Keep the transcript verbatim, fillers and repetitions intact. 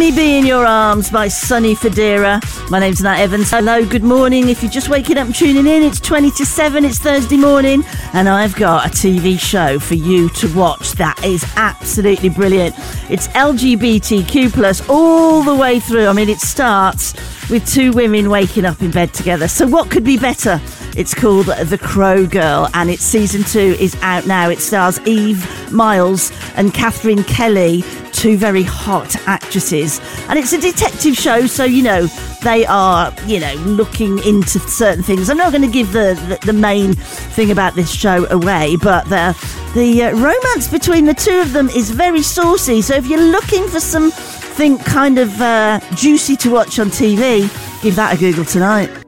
Me Be In Your Arms by Sonny Fodera. My name's Nat Evans. Hello, good morning. If you're just waking up and tuning in, it's twenty to seven, it's Thursday morning, and I've got a T V show for you to watch that is absolutely brilliant. It's L G B T Q plus all the way through. I mean, it starts with two women waking up in bed together. So what could be better? It's called The Crow Girl, and its season two is out now. It stars Eve Miles and Catherine Kelly, two very hot actresses. And it's a detective show, so, you know, they are, you know, looking into certain things. I'm not going to give the, the, the main thing about this show away, but the, the uh, romance between the two of them is very saucy. So if you're looking for something kind of uh, juicy to watch on T V, give that a Google tonight.